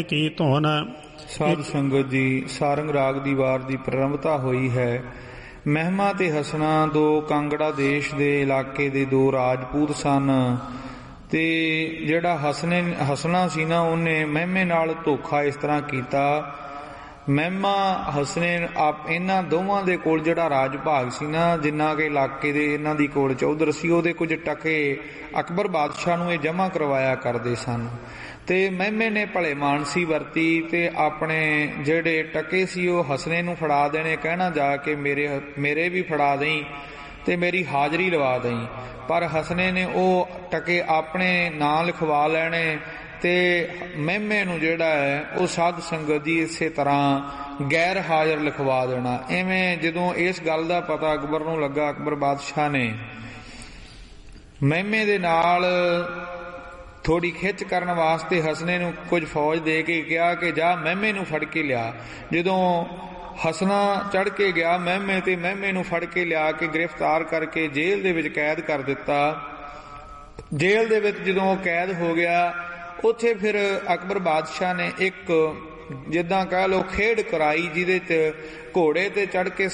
ਕੀ ਧੁਨ। ਸਾਧ ਸੰਗਤ ਜੀ, ਸਾਰੰਗ ਰਾਗ ਦੀ ਵਾਰ ਦੀ ਪ੍ਰਾਰੰਭਤਾ ਹੋਈ ਹੈ। ਮਹਿਮਾ ਤੇ ਹਸਣਾ ਦੋ ਕਾਂਗੜਾ ਦੇਸ਼ ਦੇ ਇਲਾਕੇ ਦੇ ਦੋ ਰਾਜਪੂਤ ਸਨ ਤੇ ਜਿਹੜਾ ਹਸਣਾ ਸੀ ਨਾ, ਉਹਨੇ ਮਹਿਮੇ ਨਾਲ ਧੋਖਾ ਇਸ ਤਰ੍ਹਾਂ ਕੀਤਾ। ਮਹਿਮਾ ਹਸਣੇ ਇਹਨਾਂ ਦੋਵਾਂ ਦੇ ਕੋਲ ਜਿਹੜਾ ਰਾਜ ਭਾਗ ਸੀ ਨਾ, ਜਿੰਨਾ ਕਿ ਇਲਾਕੇ ਦੇ ਇਹਨਾਂ ਦੀ ਕੋਲ ਚੌਧਰ ਸੀ, ਉਹਦੇ ਕੁਝ ਟਕੇ ਅਕਬਰ ਬਾਦਸ਼ਾਹ ਨੂੰ ਇਹ ਜਮ੍ਹਾਂ ਕਰਵਾਇਆ ਕਰਦੇ ਸਨ। ਤੇ ਮਹਿਮੇ ਨੇ ਭਲੇ ਮਾਨਸੀ ਵਰਤੀ ਤੇ ਆਪਣੇ ਜਿਹੜੇ ਟਕੇ ਸੀ ਉਹ ਹਸਣੇ ਨੂੰ ਫੜਾ ਦੇਣੇ, ਕਹਿਣਾ ਜਾ ਕੇ ਮੇਰੇ ਵੀ ਫੜਾ ਦੇਈ ਤੇ ਮੇਰੀ ਹਾਜ਼ਰੀ ਲਵਾ ਦੇਈ। ਪਰ ਹਸਣੇ ਨੇ ਉਹ ਟਕੇ ਆਪਣੇ ਨਾਂ ਲਿਖਵਾ ਲੈਣੇ ਤੇ ਮਹਿਮੇ ਨੂੰ ਜਿਹੜਾ ਹੈ ਉਹ ਸਾਧ ਸੰਗਤ ਦੀ ਇਸੇ ਤਰ੍ਹਾਂ ਗੈਰ ਹਾਜ਼ਰ ਲਿਖਵਾ ਦੇਣਾ। ਐਵੇਂ ਜਦੋਂ ਇਸ ਗੱਲ ਦਾ ਪਤਾ ਅਕਬਰ ਨੂੰ ਲੱਗਾ, ਅਕਬਰ ਬਾਦਸ਼ਾਹ ਨੇ ਮਹਿਮੇ ਦੇ ਨਾਲ ਥੋੜੀ ਖਿੱਚ ਕਰਨ ਵਾਸਤੇ ਹਸਣੇ ਨੂੰ ਕੁਝ ਫੌਜ ਦੇ ਕੇ ਕਿਹਾ ਕਿ ਜਾ ਮਹਿਮੇ ਨੂੰ ਫੜ ਕੇ ਲਿਆ। ਜਦੋਂ ਹਸਣਾ ਚੜ ਕੇ ਗਿਆ ਮਹਿਮੇ ਤੇ ਮਹਿਮੇ ਨੂੰ ਫੜ ਕੇ ਲਿਆ ਕੇ ਗ੍ਰਿਫਤਾਰ ਕਰਕੇ ਜੇਲ੍ਹ ਦੇ ਵਿੱਚ ਕੈਦ ਕਰ ਦਿੱਤਾ। ਜੇਲ੍ਹ ਦੇ ਵਿੱਚ ਜਦੋਂ ਉਹ ਕੈਦ ਹੋ ਗਿਆ, ਉੱਥੇ ਫਿਰ ਅਕਬਰ ਬਾਦਸ਼ਾਹ ਨੇ ਇੱਕ ਜਿੱਦਾਂ ਕਹਿ ਲਓ ਖੇਡ ਕਰਾਈ, ਜਿਹਦੇ 'ਚ ਘੋੜੇ ਤੇ ਚੜ ਕੇ